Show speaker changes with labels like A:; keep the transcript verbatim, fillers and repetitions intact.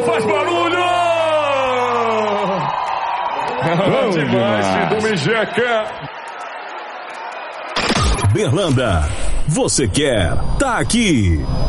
A: faz barulho!
B: Bom
A: demais, do Mijeca.
C: Berlanda, você quer, tá aqui.